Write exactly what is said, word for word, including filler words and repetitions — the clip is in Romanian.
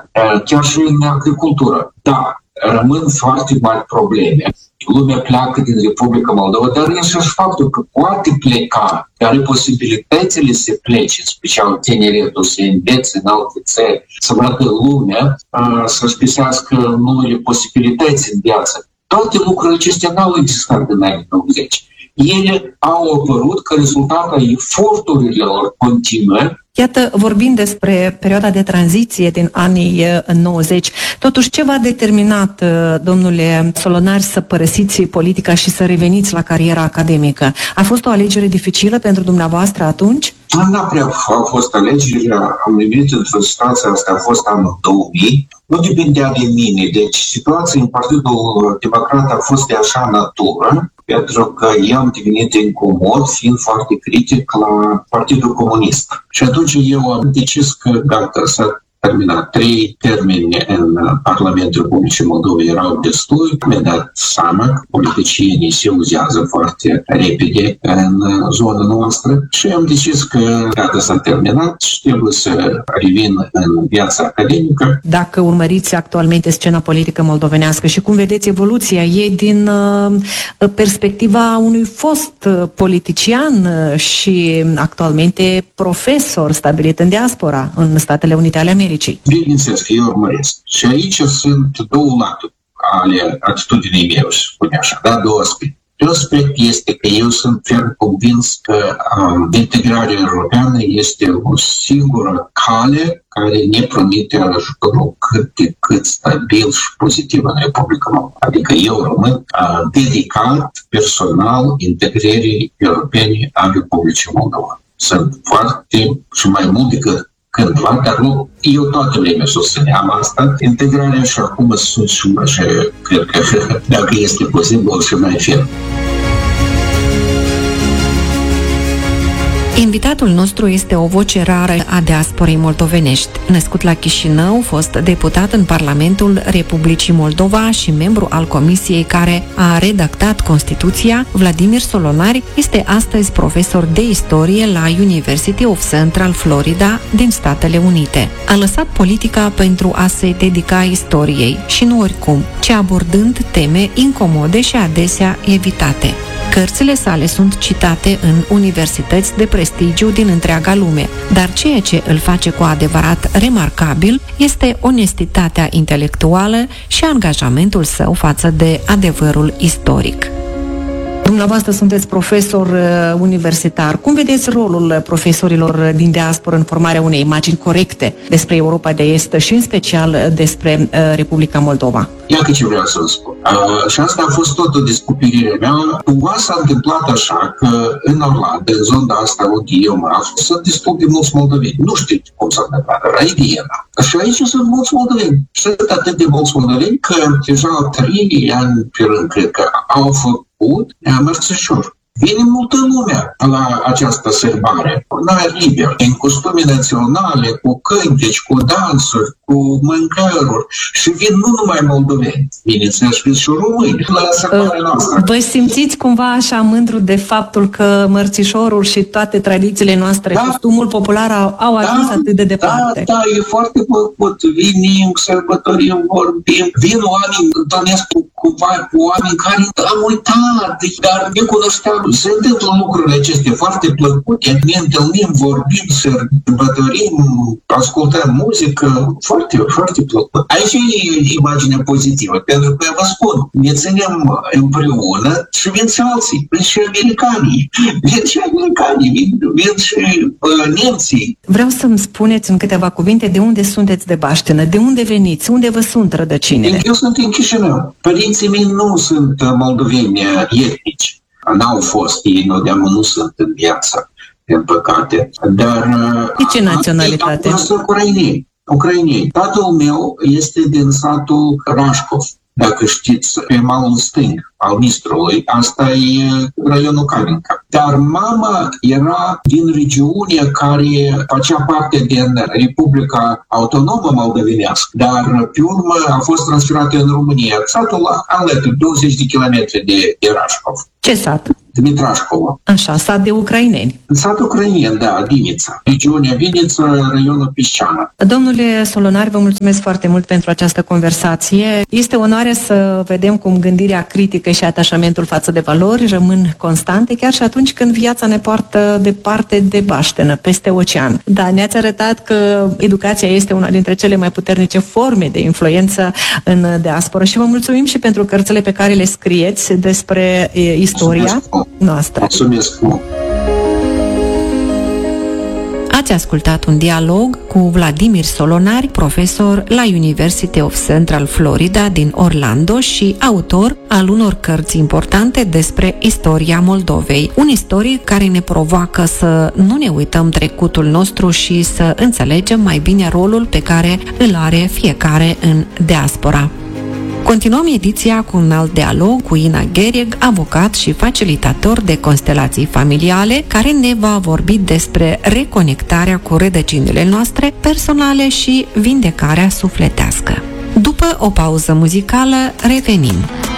chiar și în agricultură. Da, rămân foarte mari probleme. Lumea pleacă din Republica Moldova, dar însuși faptul că poate pleca, dar are posibilitățile să plece, în special tineretul, să învețe în alte țări, să vadă lumea, să-și găsească noile posibilități în viață. Toate lucrurile acestea n-au existat în anii nouăzeci. Ele au apărut ca rezultat al eforturilor continue. Iată, vorbind despre perioada de tranziție din anii nouăzeci, totuși ce v-a determinat, domnule Solonari, să părăsiți politica și să reveniți la cariera academică? A fost o alegere dificilă pentru dumneavoastră atunci? Nu prea a fost alegerea, am venit într-o situație, asta a fost anul două mii, nu depindea de mine, deci situația în Partidul Democrat a fost de așa natură, pentru că eu am devenit incomod, fiind foarte critic la Partidul Comunist. Și atunci eu am decis că gata, s-a terminat. Trei termeni în Parlamentul Republicii Moldova erau destui. Mi-a dat seama că politicienii se uzează foarte repede în zona noastră și am decis că gata, s-a terminat și trebuie să revin în viața academică. Dacă urmăriți actualmente scena politică moldovenească și cum vedeți evoluția ei din uh, perspectiva unui fost politician și actualmente profesor stabilit în diaspora în Statele Unite ale Americii. Bineînțeles că eu urmăresc. Și aici sunt două laturi ale atitudinii mele, spune așa, da, două aspecte. Un aspect este că eu sunt ferm convins că um, integrarea europeană este o singură cale care ne promite ajutorul cât de cât stabil și pozitiv în Republica Moldova. Adică eu rămân uh, dedicat personal integrării europene a Republicii Moldova. Sunt foarte și mai mult decât cândva, dar nu, eu toată vremea susțineam asta, integrarea și acum sunt și așa, cred că dacă este posibil și mai ferm. Invitatul nostru este o voce rară a diasporei moldovenești. Născut la Chișinău, fost deputat în Parlamentul Republicii Moldova și membru al comisiei care a redactat Constituția, Vladimir Solonari este astăzi profesor de istorie la University of Central Florida din Statele Unite. A lăsat politica pentru a se dedica istoriei și nu oricum, ci abordând teme incomode și adesea evitate. Cărțile sale sunt citate în universități de prestigiu din întreaga lume, dar ceea ce îl face cu adevărat remarcabil este onestitatea intelectuală și angajamentul său față de adevărul istoric. Dumneavoastră sunteți profesor uh, universitar. Cum vedeți rolul profesorilor din diasporă în formarea unei imagini corecte despre Europa de Est și în special despre uh, Republica Moldova? Iată ce vreau să spun. Uh, și asta a fost tot o descoperire mea. Cumva s-a întâmplat așa că în Orlando, în zona asta unde eu mă aflu, sunt destul de mulți moldoveni. Nu știu cum s-a întâmplat, era Viena. Și aici sunt mulți moldoveni. Sunt atât de mulți moldoveni că deja trei ani pe rând, cred că au făcut mărțișor. Vine multă lume la această sărbare. Noi liber, în costume naționale, cu cânteci, cu dansuri, cu mâncăruri. Și vin nu numai moldoveni, bineînțeles, vin și români la sărbarea noastră. Vă simțiți cumva așa mândru de faptul că mărțișorul și toate tradițiile noastre, da, costumul popular au, au ajuns da, atât de departe? Da, da, e foarte plăcut. Vinim, sărbătorim, vorbim. Vin oameni, întâlnesc cumva cu oameni care am uitat, dar ne cunoșteam. Se întâmplă lucrurile acestea foarte plăcute, ne întâlnim, vorbim, sărbătorim, ascultăm muzică, foarte, foarte plăcut. Aici e imaginea pozitivă, pentru că vă spun, ne ținem împreună și vin și alții, vin și americanii, vin și americanii, vin, vin și uh, nemții. Vreau să-mi spuneți în câteva cuvinte de unde sunteți de baștenă, de unde veniți, unde vă sunt rădăcinile? Eu sunt în Chișinău. Părinții mei nu sunt moldoveni etnici. N-au fost, ei nu, nu sunt în viață, din păcate. Dar... De ce naționalitate? Sunt ucraineni. Ucraineni. Tatăl meu este din satul Rașcov, dacă știți, pe malul stâng al Nistrului. Asta e raionul Kalinka. Dar mama era din regiunea care facea parte din Republica Autonomă Moldovenească, dar pe urmă a fost transferată în România. Satul alături, douăzeci de kilometri de, de Rașcov. Ce sat? Dmitrașcova. Așa, sat de ucraineni. Sat ucrainien, da, Vinița. Regiunea Vinița, raionul Pișceana. Domnule Solonari, vă mulțumesc foarte mult pentru această conversație. Este onoare să vedem cum gândirea critică și atașamentul față de valori rămân constante, chiar și atunci când viața ne poartă departe de baștenă, peste ocean. Da, ne-ați arătat că educația este una dintre cele mai puternice forme de influență în diaspora și vă mulțumim și pentru cărțile pe care le scrieți despre e, istoria Mulțumesc. noastră. Mulțumesc. Ați ascultat un dialog cu Vladimir Solonari, profesor la University of Central Florida din Orlando și autor al unor cărți importante despre istoria Moldovei. Un istoric care ne provoacă să nu ne uităm trecutul nostru și să înțelegem mai bine rolul pe care îl are fiecare în diaspora. Continuăm ediția cu un alt dialog cu Ina Ghereg, avocat și facilitator de constelații familiale, care ne va vorbi despre reconectarea cu rădăcinile noastre personale și vindecarea sufletească. După o pauză muzicală, revenim.